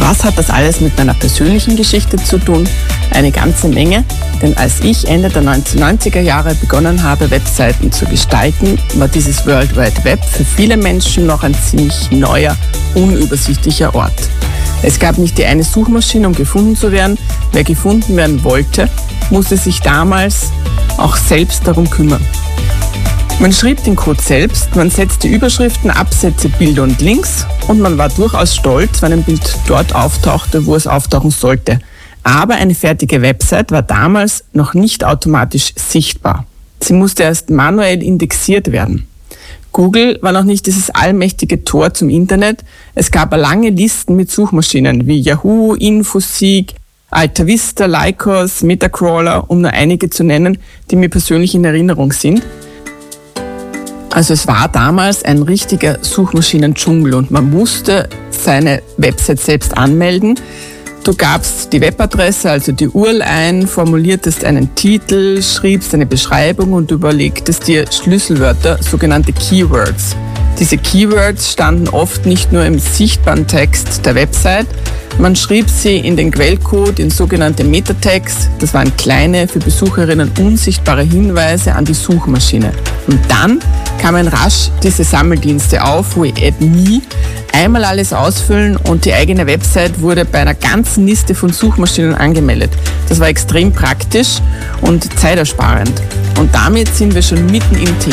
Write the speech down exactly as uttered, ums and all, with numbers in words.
Was hat das alles mit meiner persönlichen Geschichte zu tun? Eine ganze Menge, denn als ich Ende der neunzehnhundertneunziger Jahre begonnen habe, Webseiten zu gestalten, war dieses World Wide Web für viele Menschen noch ein ziemlich neuer, unübersichtlicher Ort. Es gab nicht die eine Suchmaschine, um gefunden zu werden. Wer gefunden werden wollte, musste sich damals auch selbst darum kümmern. Man schrieb den Code selbst, man setzte Überschriften, Absätze, Bilder und Links und man war durchaus stolz, wenn ein Bild dort auftauchte, wo es auftauchen sollte. Aber eine fertige Website war damals noch nicht automatisch sichtbar. Sie musste erst manuell indexiert werden. Google war noch nicht dieses allmächtige Tor zum Internet. Es gab lange Listen mit Suchmaschinen wie Yahoo, Infoseek, Alta Vista, Lycos, Metacrawler, um nur einige zu nennen, die mir persönlich in Erinnerung sind. Also es war damals ein richtiger Suchmaschinen-Dschungel und man musste seine Website selbst anmelden. Du gabst die Webadresse, also die U R L ein, formuliertest einen Titel, schriebst eine Beschreibung und überlegtest dir Schlüsselwörter, sogenannte Keywords. Diese Keywords standen oft nicht nur im sichtbaren Text der Website, man schrieb sie in den Quellcode in sogenannte Metatext. Das waren kleine, für Besucherinnen unsichtbare Hinweise an die Suchmaschine. Und dann kamen rasch diese Sammeldienste auf, wie Add Me, einmal alles ausfüllen und die eigene Website wurde bei einer ganzen Liste von Suchmaschinen angemeldet. Das war extrem praktisch und zeitersparend. Und damit sind wir schon mitten im Thema.